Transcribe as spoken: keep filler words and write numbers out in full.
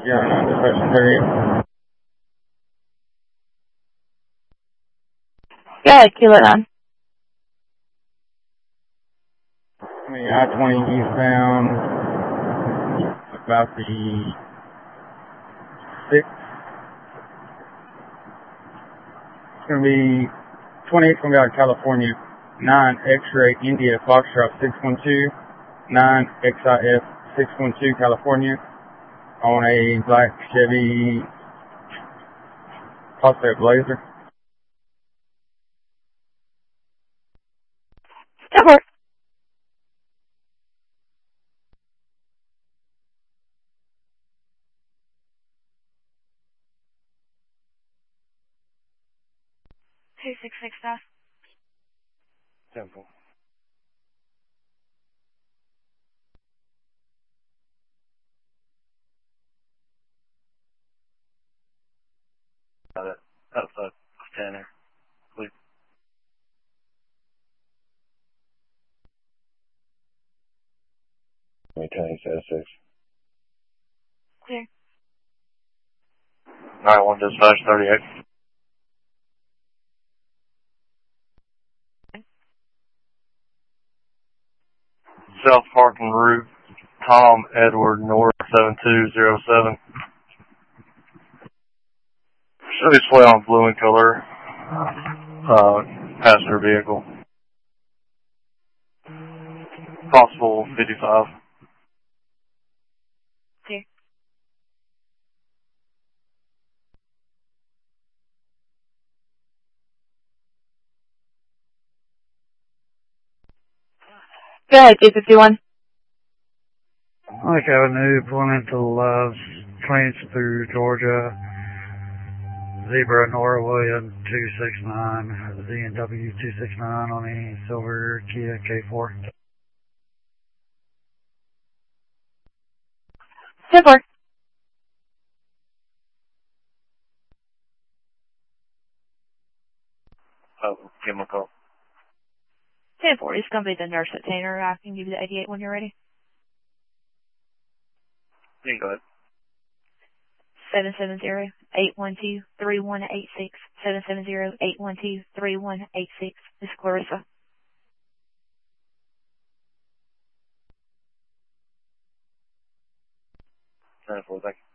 Yeah, dispatch period. Yeah, Kilo nine. I mean, I twenty eastbound, about the sixth. It's going to be twenty-eight's going to be out of California. nine X-ray India Foxtrot six one two. nine X I F six one two California. On a black Chevy, possibly a Blazer. ten four. two six six five. Temple. Got it. Outside Tanner. Please. Maintain status six. Clear. nine one dispatch thirty-eight. South parking route, Tom Edward North seven two zero seven. Should be display on blue in color. Uh, passenger vehicle. Possible fifty-five. Clear. Go ahead, two fifty-one. Lake Avenue, pulling into Love's, trains through Georgia, Zebra Nora Williams two six nine, Z and W two six nine on a silver Kia K four. ten four. Oh, give him a call. ten four. It's going to be the nurse at Tanner. I can give you the eighty-eight when you're ready. You can go ahead. seven seven zero, eight one two, three one eight six. seven seven zero, eight one two, three one eight six. This is Clarissa. ten four, thank you.